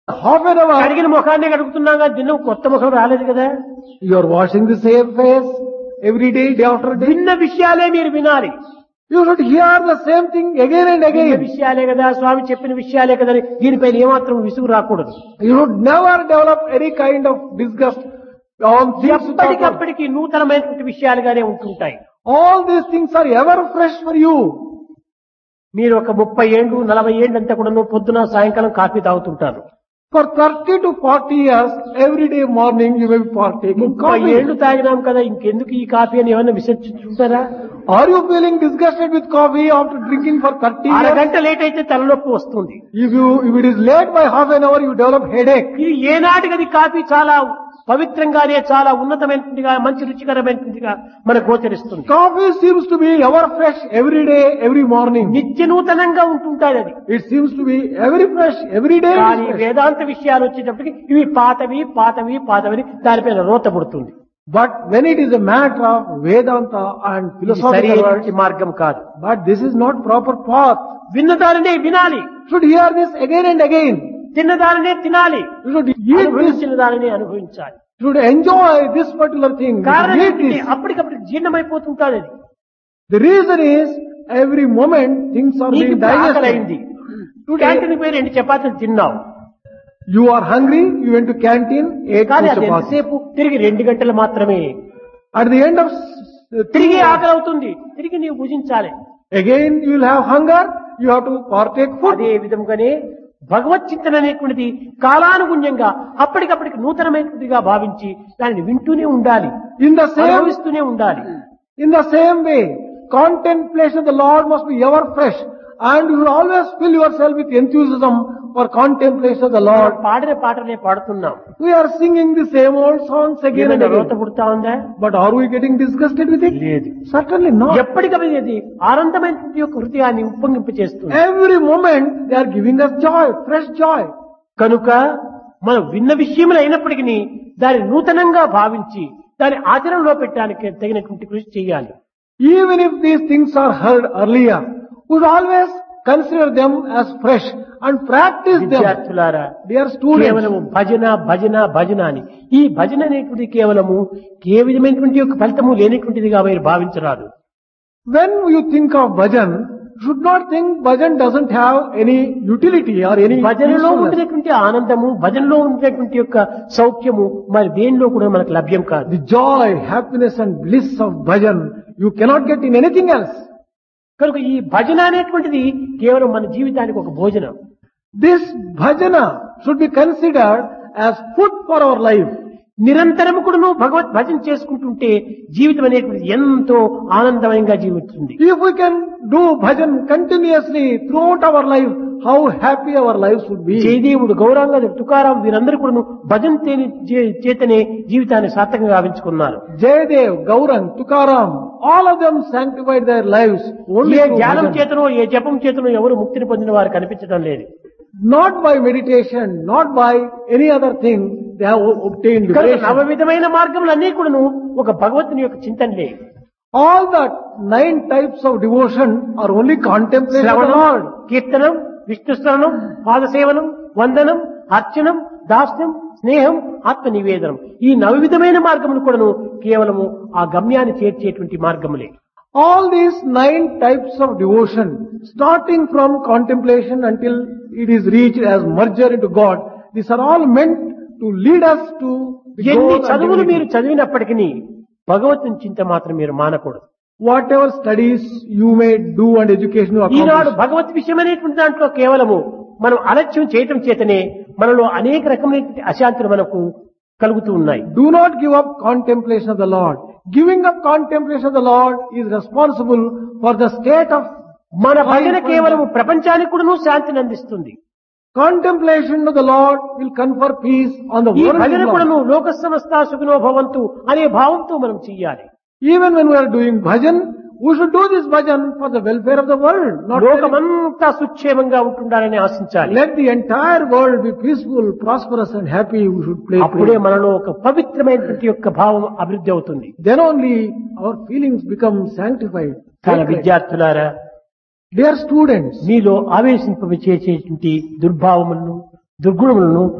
Half an hour, కడిగిన ముఖాన్ని కడుగుతున్నాం కానీ దినం కొత్త ముఖం రాలేదు కదా. you are washing the same face every day, day after day. భిన్న విషయాలే మీరు వినాలి. You should hear the same thing again and భిన్న again. విషయాలే కదా, స్వామి చెప్పిన విషయాలే కదా అని దీనిపైన ఏమాత్రం విసుగు రాకూడదు. You should never develop any kind of disgust on things. ఎప్పటికప్పటికి నూతనమైనటువంటి విషయాలుగానే ఉంటుంటాయి. All these things are ever fresh for you. మీరు ఒక 30 ఏళ్ళు 40 ఏళ్ళు అంతా కూడా పొద్దున సాయంకాలం coffee తాగుతుంటారు. For 30 to 40 years, every day morning you may be partaking 30 coffee. ఏళ్ళు తాగినాం కదా ఇంకెందుకు ఈ కాఫీ అని ఏమన్నా విసర్జించుంటారా? Are you feeling disgusted with coffee after drinking for 30 years? అరగంట లేట్ అయితే తలనొప్పి వస్తుంది. If it is late by half an hour, you develop headache. ఇది ఏనాటికది కాఫీ చాలా పవిత్రంగానే చాలా ఉన్నతమైనదిగా మంచి రుచికరమైనదిగా మనకు గోచరిస్తుంది. Coffee seems to be ever fresh every day, every morning. నిత్య నూతనంగా ఉంటుంటాయి అది. It seems to be every fresh every day. కానీ వేదాంత విషయాలు వచ్చేటప్పటికి ఇవి పాతవి పాతవి పాతవి దానిపైన రోత పుడుతుంది. But when it is a matter of Vedanta and philosophical words, సరైన మార్గం కాదు. but this is not proper path. విన్నదానినే వినాలి, Should hear this again and again. తిన్నదానినే తినాలి, You should eat this. అనుభవించిన దానినే అనుభవించాలి. You should enjoy this particular thing. You should కారణం eat ఏంటంటే this. అప్పటికప్పుడు జీర్ణమైపోతుంటాది అది. The reason is every moment things are నీకు being ఆకలి digested. అయింది, క్యాంటీన్ పోయి 2 చపాతీలు తిన్నావు, You are hungry, you went to canteen, ate కానీ 2 అది chapatis. ఎంతసేపు తిరిగి 2 గంటలు మాత్రమే. At the end of తిరిగి ఆకలి అవుతుంది, తిరిగి నీవు భుజించాలి. again you will have hunger, you have to partake food. అదే విధంగానే భగవత్ చింతన అనేటువంటిది కాలానుగుణ్యంగా అప్పటికప్పటికి నూతనమైనదిగా భావించి దానిని వింటూనే ఉండాలి, In the same అనుభవిస్తూనే ఉండాలి. way, contemplation of the Lord must be ever fresh, and you should always fill yourself with enthusiasm for contemplation of the Lord. పాడిన పాటలే పాడుతున్నాం, We are singing the same old songs again and ఏమైనా రోత again. పుడతా ఉందా? But are we getting disgusted with it? లేదు. Certainly not. ఎప్పటికప్పుడు ఇది ఆనందమైనటువంటి యొక్క హృదయాన్ని ఉప్పొంగింపు చేస్తుంది. Every moment they are giving us joy, fresh joy. కనుక మనం విన్న విషయములు అయినప్పటికీ దాన్ని నూతనంగా భావించి దాన్ని ఆచరణలో పెట్టడానికి తగినటువంటి కృషి చేయాలి. Even if these things are heard earlier, we should always consider them as fresh and practice them. విద్యార్థులారా, Dear students, కేవలము భజన భజన భజన అని ఈ భజన అనేటువంటి కేవలము ఏ విధమైనటువంటి యొక్క ఫలితము లేనటువంటిదిగా మీరు భావించరాదు. when you think of bhajan, you should not think bhajan doesn't have any utility or any భజనలో usefulness. ఉండేటువంటి ఆనందము, భజనలో ఉండేటువంటి యొక్క సౌఖ్యము మరి దేనిలో కూడా మనకు లభ్యం కాదు. The joy, happiness and bliss of bhajan you cannot get in anything else. కనుక ఈ భజన అనేటువంటిది కేవలం మన జీవితానికి ఒక భోజనం. This bhajana should be considered as food for our life. నిరంతరము కూడా భగవత్ భజన చేసుకుంటుంటే జీవితం అనేటువంటిది ఎంతో ఆనందమయంగా జీవిస్తుంది. If we can do bhajan continuously throughout our life, how happy our lives would be. జయదేవుడు, Gauranga, Tukaram వీరందరూ కూడా భజన చేతనే జీవితాన్ని సార్థకంగా గావించుకున్నారు. Jayadev, Gaurang, Tukaram, all of them sanctified their lives only A through ధ్యానం bhajan. చేతనో ఏ జపం చేతనో ఎవరు ముక్తిని పొందిన వారు కనిపించడం లేదు. Not by meditation, not by any other thing, they have obtained కనుక liberation. నవ విధమైన మార్గములన్నీ కూడాను ఒక భగవంతుని యొక్క చింతనలే. All that 9 types of devotion are only contemplation of the శ్రవణం, Lord. కీర్తనం, విష్ణుస్మరణం, పాదసేవనం, వందనం, అర్చనం, దాస్యం, స్నేహం, ఆత్మ నివేదనం, ఈ 9 విధమైన మార్గములు కూడాను కేవలము ఆ గమ్యాన్ని చేర్చేటువంటి మార్గములే. All these 9 types of devotion, starting from contemplation until it is reached as merger into God, these are all meant to lead us to the ఎన్ని goal and చదువులు divinity. మీరు చదివినప్పటికీ భగవంతుని చింత మాత్రం మీరు మానకూడదు. Whatever studies you may do and education you Eenadu accomplish, భగవత్ విషయం అనేటువంటి దాంట్లో కేవలము మనం అలక్ష్యం చేయటం చేతనే మనలో అనేక రకమైనటువంటి అశాంతులు మనకు కలుగుతూ ఉన్నాయి. do not give up contemplation of the Lord. Giving up contemplation of the Lord is responsible for the state of మన భజన కేవలము ప్రపంచానికి కూడాను శాంతిని అందిస్తుంది. contemplation of the Lord will confer peace on the ఈ world. భజన as well. కూడాను లోక సమస్త సుఖినో భవంతు అనే భావంతో మనం చెయ్యాలి. Even when we are doing bhajan, we should do this bhajan for the welfare of the world. Not లోకమంతా సుక్షేమంగా ఉంటుండాలని ఆశించాలి. let the entire world be peaceful, prosperous and happy. We should play. అప్పుడే మనలో ఒక పవిత్రమైనటువంటి యొక్క భావం అభివృద్ధి అవుతుంది. Then only our feelings become sanctified. చాలా విద్యార్థులారా, Dear students, మీలో ఆవేశింపచేసేటువంటి దుర్భావములను దుర్గుణములను